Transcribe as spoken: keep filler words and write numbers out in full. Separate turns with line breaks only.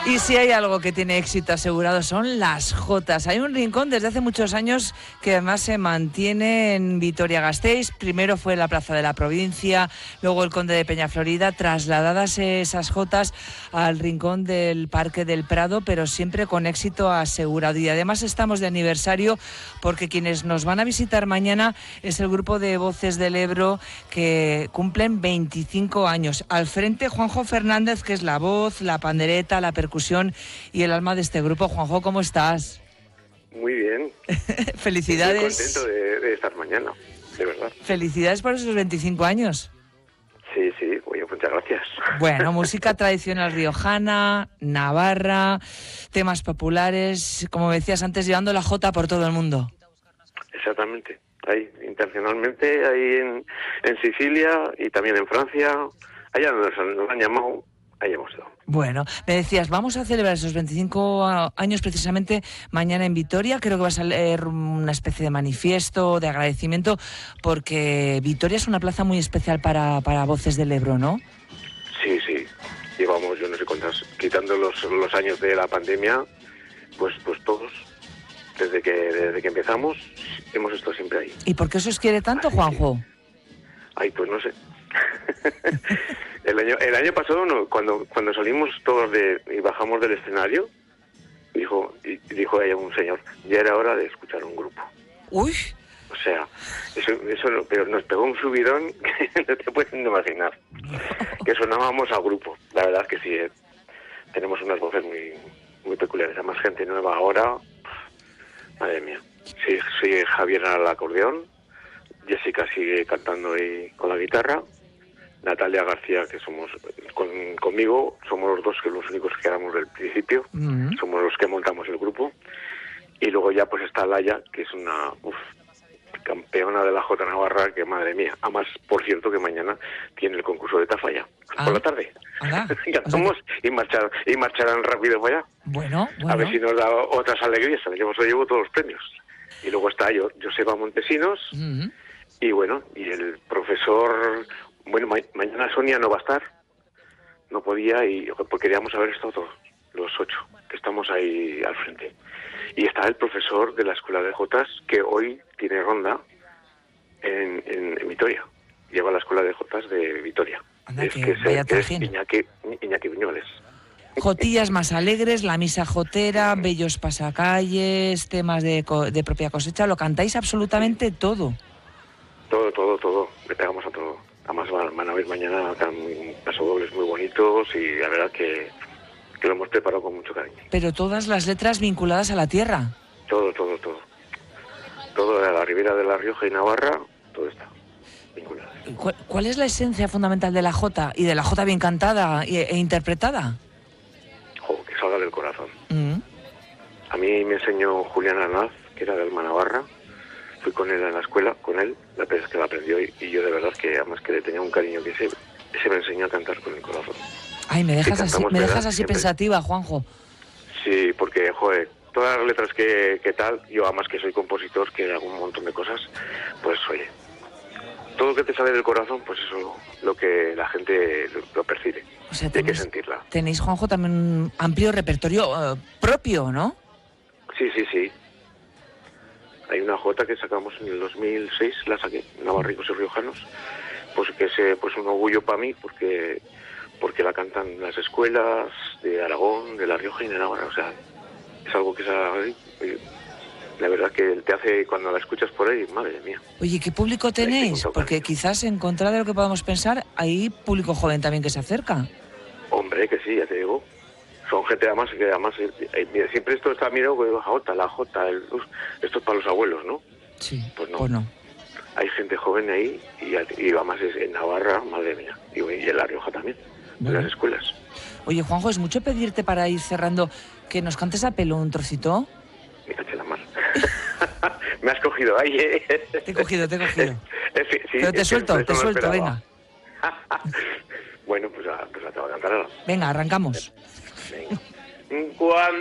Y si hay algo que tiene éxito asegurado son las jotas. Hay un rincón desde hace muchos años que además se mantiene en Vitoria-Gasteiz. Primero fue la Plaza de la Provincia, luego el Conde de Peñaflorida, trasladadas esas jotas al rincón del Parque del Prado, pero siempre con éxito asegurado. Y además estamos de aniversario porque quienes nos van a visitar mañana es el grupo de Voces del Ebro que cumplen veinticinco años. Al frente Juanjo Fernández, que es la voz, la pandereta, la percusión y el alma de este grupo. Juanjo, ¿cómo estás?
Muy bien.
Felicidades.
Estoy contento de, de estar mañana, de verdad.
Felicidades por esos veinticinco años.
Sí, sí, oye, muchas gracias.
Bueno, música tradicional riojana, navarra, temas populares, como decías antes, llevando la jota por todo el mundo.
Exactamente. Ahí, internacionalmente, ahí en, en Sicilia y también en Francia, allá nos, nos han llamado, ahí hemos ido.
Bueno, me decías, vamos a celebrar esos veinticinco años precisamente mañana en Vitoria. Creo que va a salir una especie de manifiesto, de agradecimiento, porque Vitoria es una plaza muy especial para, para Voces del Ebro, ¿no?
Sí, sí. Llevamos, yo no sé cuántas, quitando los, los años de la pandemia, pues pues todos, desde que desde que empezamos, hemos estado siempre ahí.
¿Y por qué os quiere tanto,
Así
Juanjo?
Que, ay, pues no sé. el año el año pasado no, cuando cuando salimos todos de y bajamos del escenario, dijo y dijo ahí un señor, ya era hora de escuchar un grupo.
Uy.
O sea, eso eso no, pero nos pegó un subidón que no te puedes imaginar. Que sonábamos al grupo. La verdad es que sí, eh, tenemos unas voces muy muy peculiares. Además, gente nueva ahora, madre mía. Sí, sigue Javier al acordeón, Jessica sigue cantando ahí con la guitarra, Natalia García, que somos con, conmigo, somos los dos que los únicos que quedamos del principio, mm-hmm. Somos los que montamos el grupo, y luego ya pues está Laia, que es una uf, campeona de la Jota Navarra, que madre mía. Además, por cierto, que mañana tiene el concurso de Tafalla, ah. por la tarde. Cantamos o sea, y, marchar, y marcharán rápido para allá.
Bueno, bueno.
A ver si nos da otras alegrías, yo se llevo todos los premios. Y luego está yo, Joseba Montesinos, mm-hmm. y bueno, y el profesor... Bueno, ma- mañana Sonia no va a estar, no podía, y porque queríamos haber estado todos, los ocho, que estamos ahí al frente. Y está el profesor de la Escuela de Jotas, que hoy tiene ronda en, en, en Vitoria. Lleva la Escuela de Jotas de Vitoria.
Anda,
es
que
que,
vaya
es, es
trajín.
Iñaki, Iñaki Viñuales.
Jotillas más alegres, la misa jotera, bellos pasacalles, temas de, co- de propia cosecha, lo cantáis absolutamente todo.
Todo, todo, todo, le pegamos a todo. Además van, van a ver mañana pasodobles muy bonitos y la verdad que, que lo hemos preparado con mucho cariño.
Pero todas las letras vinculadas a la tierra.
Todo, todo, todo. Todo a la ribera de La Rioja y Navarra, todo está vinculado.
¿Cuál, cuál es la esencia fundamental de la jota y de la jota bien cantada e, e interpretada?
Jo, que salga del corazón.
Mm.
A mí me enseñó Julián Arnaz, que era del Navarra. Fui con él a la escuela, con él, la verdad es que la aprendió y, y yo de verdad que además que le tenía un cariño que ese, ese me enseñó a cantar con el corazón.
Ay, me dejas
sí,
así, me dejas así
siempre.
pensativa, Juanjo.
Sí, porque, joder, todas las letras que, que tal, yo además que soy compositor, que hago un montón de cosas, pues oye, todo lo que te sale del corazón, pues eso lo que la gente lo, lo percibe.
O sea,
tenéis,
hay que
sentirla.
Tenéis, Juanjo, también un amplio repertorio uh, propio, ¿no?
Sí, sí, sí. Hay una jota que sacamos en el dos mil seis, la saqué, Navarricos y Riojanos, pues que es pues un orgullo para mí, porque porque la cantan las escuelas de Aragón, de La Rioja y de Navarra, o sea, es algo que es, la verdad que te hace, cuando la escuchas por ahí, madre mía.
Oye, ¿qué público tenéis? Porque quizás en contra de lo que podamos pensar, hay público joven también que se acerca.
Hombre, que sí, ya te digo. Son gente además que además eh, mira, siempre esto está mirado con la jota, la jota, el, esto es para los abuelos, ¿no?
Sí,
pues no.
Pues no.
Hay gente joven ahí y, y además es en Navarra, madre mía, y, y en La Rioja también, bueno. En las escuelas.
Oye, Juanjo, ¿es mucho pedirte para ir cerrando que nos cantes a pelo un trocito?
Mírate la mano. Me has cogido ahí, ¿eh?
Te he cogido, te he cogigido.
Es, sí,
Pero te suelto, te suelto, venga.
Bueno, pues, pues la te voy a cantar ahora.
Venga, arrancamos.
Venga. Cuando